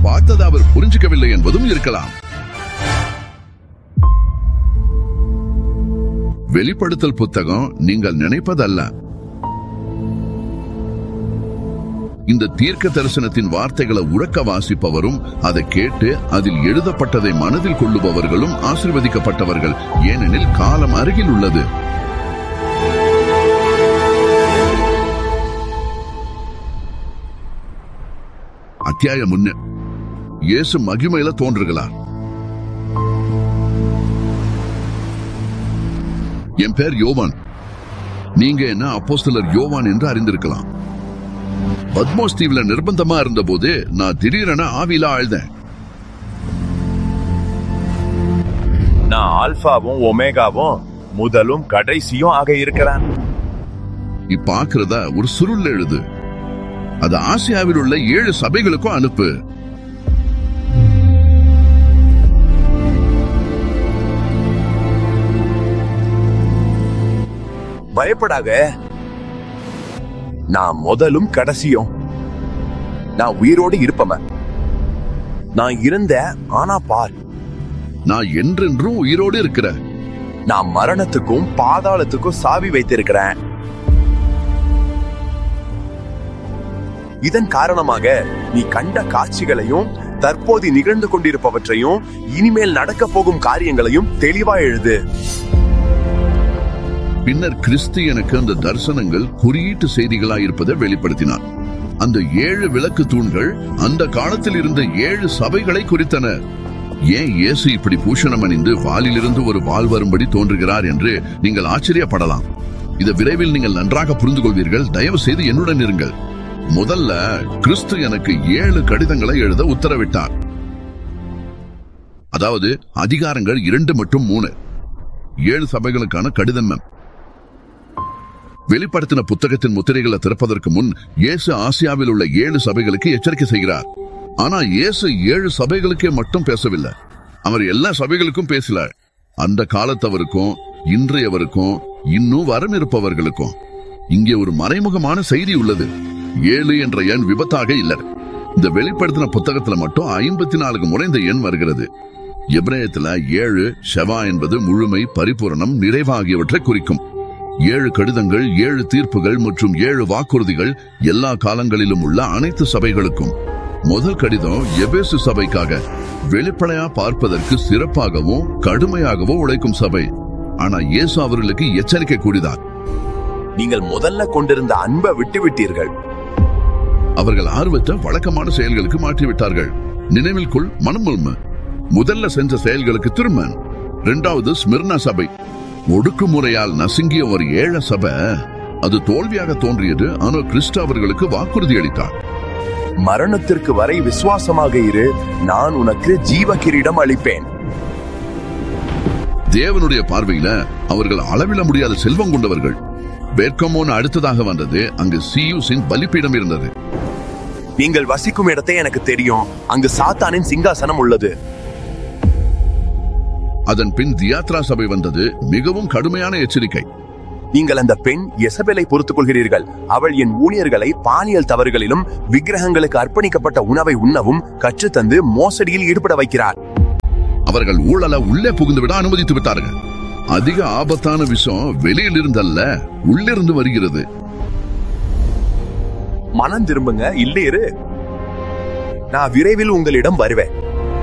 பார்த்ததை அவர் புரிஞ்சுக்கவில்லை என்பதும் இருக்கலாம். வெளிப்படுத்தல் புத்தகம் நீங்கள் நினைப்பதல்ல. இந்த தீர்க்க தரிசனத்தின் வார்த்தைகளை உறக்க வாசிப்பவரும் அதை கேட்டு அதில் எழுதப்பட்டதை மனதில் கொள்ளுபவர்களும் ஆசீர்வதிக்கப்பட்டவர்கள், ஏனெனில் காலம் அருகில் உள்ளது. அத்தியாயம் 1. இயேசு மகிமையில தோன்றுகிறார். என் பேர் யோவான். நீங்க என்ன அப்போஸ்தலர் யோவான் என்று அறிந்திருக்கலாம். பத்மோஸ் தீவுல நிர்பந்தமா இருந்த போது நான் திடீரென ஆவியில ஆழ்ந்தேன். நான் ஆல்பாவும் ஒமேகாவும் முதலும் கடைசியும் ஆக இருக்கிறேன். இப்பாக்குறத ஒரு சுருள் எழுது. அது ஆசியாவில் உள்ள 7 சபைகளுக்கும் அனுப்பு. பயப்படாத, நான் முதலும் கடைசியும். நான் உயிரோடு இருப்பவன். நான் இருந்த, ஆனா பார், நான் என்றென்றும் உயிரோடு இருக்கிறேன். நான் மரணத்துக்கும் பாதாளத்துக்கும் சாவி வைத்திருக்கிறேன். இதன் காரணமாக நீ கண்ட காட்சிகளையும் தற்போது நிகழ்ந்து கொண்டிருப்பவற்றையும் இனிமேல் நடக்க போகும் காரியங்களையும் தெளிவா எழுது. பின்னர் கிறிஸ்து எனக்கு அந்த தரிசனங்கள் குறியீட்டு செய்திகளாயிருப்பதை வெளிப்படுத்தினார். அந்த 7 விளக்கு தூண்கள் அந்த காலத்தில் இருந்த 7 சபைகளை குறித்தன. ஏன் இயேசு இப்படி பூஷணம் அணிந்து வாலிலிருந்து ஒரு வாள் வரும்படி தோன்றுகிறார் என்று நீங்கள் ஆச்சரியப்படலாம். இதை விரைவில் நீங்கள் நன்றாக புரிந்து கொள்வீர்கள். தயவு செய்து என்னுடன் இருங்கள். முதல்ல கிறிஸ்து எனக்கு 7 கடிதங்களை எழுத உத்தரவிட்டார். அதாவது அதிகாரங்கள் 2 மற்றும் 3. 7 சபைகளுக்கான கடிதம். வெளிப்படுத்தின புத்தகத்தின் முத்திரைகளை திறப்பதற்கு முன் இயேசு ஆசியாவில் உள்ள 7 சபைகளுக்கு எச்சரிக்கை செய்கிறார். ஆனா இயேசு 7 சபைகளுக்கே மட்டும் பேசவில்லை. அவர் எல்லா சபைகளுக்கும் பேசல. அந்த காலத்தவருக்கும் இன்றையவருக்கும் இன்னும் வரம் இருப்பவர்களுக்கும். இங்கே ஒரு மறைமுகமான செய்தி உள்ளது. 7 என்ற எண் விபத்தாக இல்லை. இந்த வெளிப்படுத்தின புத்தகத்துல மட்டும் 54 முறை இந்த எண் வருகிறது. எபிரேயத்துல 7 ஷெவா என்பது முழுமை, பரிபூரணம், நிறைவு ஆகியவற்றை குறிக்கும். 7 கடிதங்கள், 7 தீர்ப்புகள் மற்றும் 7 வாக்குறுதிகள் எல்லா காலங்களிலும் உள்ள அனைத்து சபைகளுக்கும். முதல் கடிதம் எபேசு சபைக்காக. வெளிப்படையா பார்ப்பதற்கு சிறப்பாகவும் கடுமையாகவும் உழைக்கும் சபை. ஆனா இயேசு அவர்களுக்கு எச்சரிக்கை கூறினார். நீங்கள் முதல்ல கொண்டிருந்த அன்பை விட்டுவிட்டீர்கள். அவர்கள் ஆர்வத்தை வழக்கமான செயல்களுக்கு மாற்றிவிட்டார்கள். நினைவில் கொள், மனமுல்ம முதல்ல செஞ்ச செயல்களுக்கு திரும்ப. 2வது ஸ்மிர்னா சபை. ஒடுக்குமுறையால் நசுங்கிய ஒரு 7 சபை. அது தோல்வியாக தோன்றியது. ஆனால் கிறிஸ்து அவர்களுக்கு வாக்குறுதி அளித்தார். மரணத்திற்கு வரை விசுவாசமாக இரு, நான் உனக்கு ஜீவ கிரீடம் அளிப்பேன். தேவனுடைய பார்வையில அவர்கள் அளவிட முடியாத செல்வம் கொண்டவர்கள். பெர்கமோன் அடுத்ததாக வந்தது. அங்கு சியூஸின் பலிபீடம் இருந்தது. நீங்கள் வசிக்கும் இடத்தை எனக்கு தெரியும். அங்கு சாத்தானின் சிங்காசனம் உள்ளது. அதன் பின் தியாத்ரா சபை வந்தது. மிகவும் கடுமையான எச்சரிக்கை. நீங்கள் அந்த பெண் எசபேலை பொறுத்துக் கொள்கிறீர்கள். அவள் என் ஊழியர்களை பாலியல் தவறுகளிலும் விக்கிரகங்களுக்கு அர்ப்பணிக்கப்பட்ட உணவை உண்ணவும் கற்றுத்தந்து மோசடியில் ஈடுபட வைக்கிறார். அவர்கள் ஊழலை உள்ளே புகுந்துவிட அனுமதித்து விட்டார்கள். அதிக ஆபத்தான விஷம் வெளியில் இருந்தல்ல, உள்ளிருந்து வருகிறது. மனம் திரும்புங்க, இல்லையே, நான் விரைவில் உங்களிடம் வருவேன்.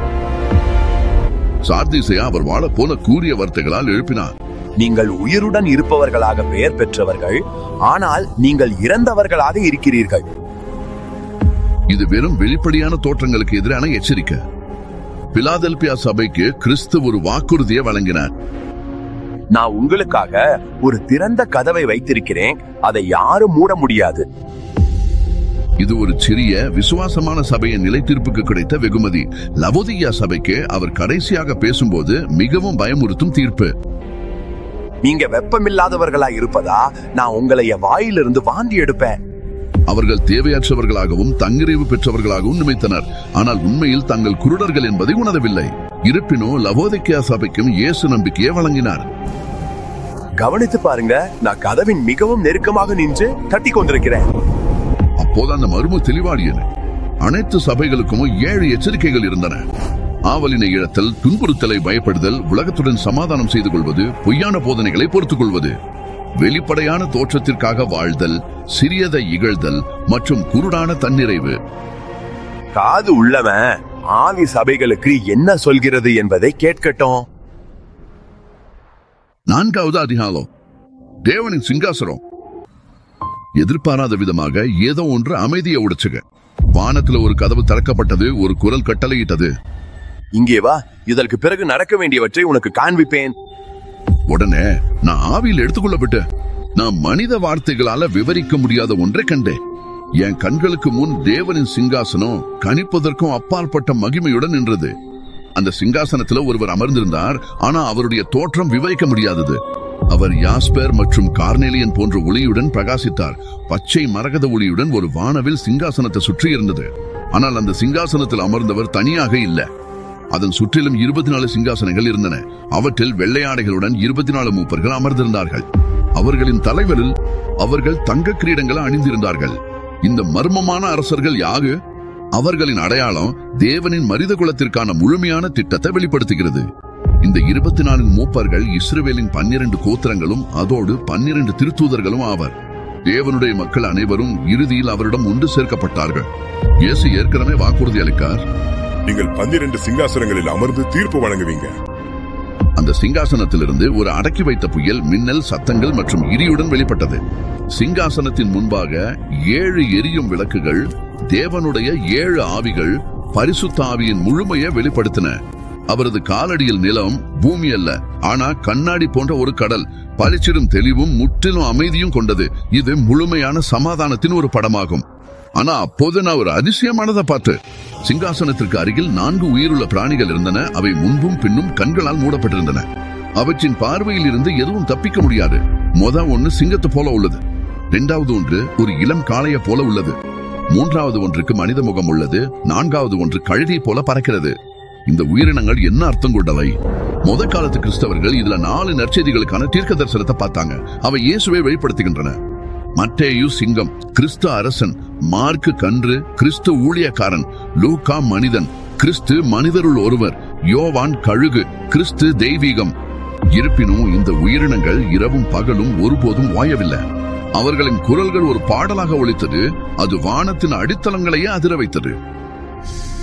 சார்தீசையா அவர் வாழ போன கூறிய வார்த்தைகளால் எழுப்பினார். நீங்கள் உயிருடன் இருப்பவர்களாக பெயர் பெற்றவர்கள், ஆனால் நீங்கள் இறந்தவர்களாக இருக்கிறீர்கள். இது வெறும் வெளிப்படையான தோற்றங்களுக்கு எதிரான எச்சரிக்கை. பிலாதெல்பியா சபைக்கு கிறிஸ்து ஒரு வாக்குறுதியை வழங்கினார். நான் உங்களுக்காக ஒரு திறந்த கதவை வைத்திருக்கிறேன், அதை யாரும் மூட முடியாது. இது ஒரு சிறிய விசுவாசமான சபையின் நிலைத்தீர்ப்புக்கு கிடைத்த வெகுமதி. லவோதியா சபைக்கு அவர் கடைசியாக பேசும்போது மிகவும் பயமுறுத்தும் தீர்ப்பு. நீங்க வெப்பமில்லாதவர்களாய் இருப்பதா நான் உங்களை என் வாயிலிருந்து வாந்தி எடுப்பேன். அவர்கள் தேவையற்றவர்களாகவும் தங்கிரிவு பெற்றவர்களாகவும் நினைத்தனர். ஆனால் உண்மையில் தங்கள் குருடர்கள் என்பதை உணரவில்லை. இருப்பினும் லவோதிக்கா சபைக்கும் இயேசு நம்பிக்கையை வழங்கினார். கவனித்து பாருங்க, நான் கதவின் மிகவும் நெருக்கமாக நின்று தட்டி கொண்டிருக்கிறேன். அப்போது அந்த மர்ம தெளிவாடியது. அனைத்து சபைகளுக்கும் 7 எச்சரிக்கைகள் இருந்தன. ஆவலினை இழத்தல், துன்புறுத்தலை பயப்படுதல், உலகத்துடன் சமாதானம் செய்து கொள்வது, பொய்யான போதனைகளை பொறுத்துக் கொள்வது, வெளிப்படையான தோற்றத்திற்காக வாழ்தல், சிறியதை இகழ்தல் மற்றும் குருடான தன்னிறைவு. காது உள்ளவன் ஆவி சபைகளுக்கு என்ன சொல்கிறது என்பதை கேட்கட்டும். 4வது அதிகாரம், தேவனின் சிங்காசனம். எதிர்பாராத விதமாக ஏதோ ஒன்று அமைதியை உடைச்சுக. வானத்துல ஒரு கதவு திறக்கப்பட்டது. ஒரு குரல் கட்டளையிட்டது, இங்கே வா, இதற்கு பிறகு நடக்க வேண்டியவற்றை உனக்கு காண்பிப்பேன். உடனே நான் ஆவியில் எடுத்துக்கொள்ளப்பட்டு நான் மனித வார்த்தைகளால விவரிக்க முடியாத ஒன்றை கண்டேன். என் கண்களுக்கு முன் தேவனின் சிங்காசனம் கணிப்பதற்கும் அப்பாற்பட்ட மகிமையுடன் நின்றது. அந்த சிங்காசனத்துல ஒருவர் அமர்ந்திருந்தார். ஆனா அவருடைய தோற்றம் விவரிக்க முடியாதது. அவர் யாஸ்பர் மற்றும் கார்னேலியன் போன்ற ஒளியுடன் பிரகாசித்தார். பச்சை மரகத ஒளியுடன் ஒரு வானவில் சிங்காசனத்தை சுற்றி இருந்தது. ஆனால் அந்த சிங்காசனத்தில் அமர்ந்தவர் தனியாக இல்ல. அதன் சுற்றிலும் 24 சிங்காசனங்கள் இருந்தன. அவற்றில் வெள்ளையாடைகளுடன் 24 மூப்பர்கள் அமர்ந்திருந்தார்கள். அவர்களின் தலைவரில் அவர்கள் தங்க கிரீடங்களை அணிந்திருந்தார்கள். இந்த மர்மமான அரசர்கள் யாரு? அவர்களின் அடையாளம் தேவனின் மனித குலத்திற்கான முழுமையான திட்டத்தை வெளிப்படுத்துகிறது. இந்த 24 மூப்பர்கள் இஸ்ரவேலின் 12 கோத்திரங்களும் அதோடு 12 திருத்தூதர்களும் ஆவர். தேவனுடைய மக்கள் அனைவரும் இறுதியில் அவரிடம் ஒன்று சேர்க்கப்பட்டார்கள். இயேசு ஏற்கனவே வாக்குறுதி அளித்தார், நீங்கள் 12 சிங்காசனங்களில் அமர்ந்து தீர்ப்பு வழங்குவீங்க. அந்த சிங்காசனத்திலிருந்து ஒரு அடக்கி வைத்த புயல், மின்னல், சத்தங்கள் மற்றும் இடியுடன் வெளிப்பட்டது. சிங்காசனத்தின் முன்பாக 7 எரியும் விளக்குகள், தேவனுடைய 7 ஆவிகள், பரிசுத்த ஆவியின் முழுமையை வெளிப்படுத்தின. அவரது காலடியில் நிலம், பூமி அல்ல, ஆனா கண்ணாடி போன்ற ஒரு கடல், பளிச்சிடும் தெளிவும் முற்றிலும் அமைதியும் கொண்டது. இது முழுமையான சமாதானத்தின் ஒரு படமாகும். ஆனா அப்போது நான் ஒரு அதிசயமானதை பார்த்து, சிங்காசனத்திற்கு அருகில் 4 உயிருள்ள பிராணிகள் இருந்தன. அவை முன்பும் பின்னும் கண்களால் மூடப்பட்டிருந்தன. அவற்றின் பார்வையில் இருந்து எதுவும் தப்பிக்க முடியாது. ஒன்று சிங்கத்தை போல உள்ளது. 2வது ஒன்று ஒரு இளம் காளைய போல உள்ளது. 3வது ஒன்றுக்கு மனித முகம் உள்ளது. 4வது ஒன்று கழுகை போல பறக்கிறது. இந்த உயிரினங்கள் என்ன அர்த்தம் கொண்டவை? காலத்து கிறிஸ்தவர்கள் இதுல 4 நற்செய்திகளுக்கான தீர்க்க தரிசனத்தை பார்த்தாங்க. அவை இயேசுவை வெளிப்படுத்துகின்றன. மத்தேயு சிங்கம், கிறிஸ்து அரசன்; மார்க்கு கன்று, கிறிஸ்து ஊழியக்காரன்; லூக்கா மனிதன், கிறிஸ்து மனிதருள் ஒருவர்; யோவான் கழுகு, கிறிஸ்து தெய்வீகம். இருப்பினும் இந்த உயிரினங்கள் இரவும் பகலும் ஒருபோதும் ஓயவில்லை. அவர்களின் குரல்கள் ஒரு பாடலாக ஒலித்தது. அது வானத்தின் அடித்தளங்களையே அதிர வைத்தது.